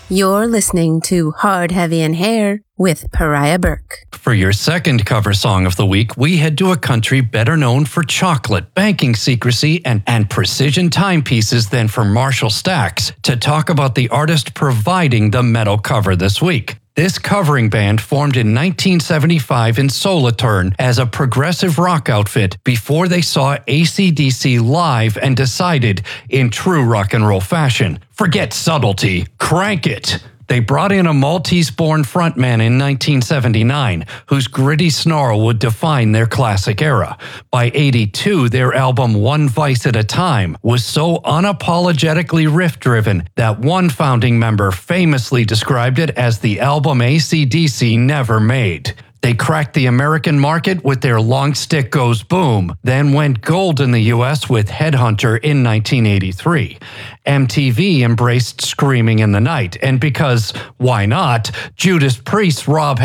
You're listening to Hard, Heavy, and Hair with Pariah Burke. For your second cover song of the week, we head to a country better known for chocolate, banking secrecy, and precision timepieces than for Marshall Stacks to talk about the artist providing the metal cover this week. This covering band formed in 1975 in Solothurn as a progressive rock outfit before they saw AC/DC live and decided, in true rock and roll fashion, forget subtlety, crank it. They brought in a Maltese-born frontman in 1979, whose gritty snarl would define their classic era. By '82, their album One Vice at a Time was so unapologetically riff-driven that one founding member famously described it as the album AC/DC never made. They cracked the American market with their Long Stick Goes Boom, then went gold in the US with Headhunter in 1983. MTV embraced Screaming in the Night, and because, why not, Judas Priest's Rob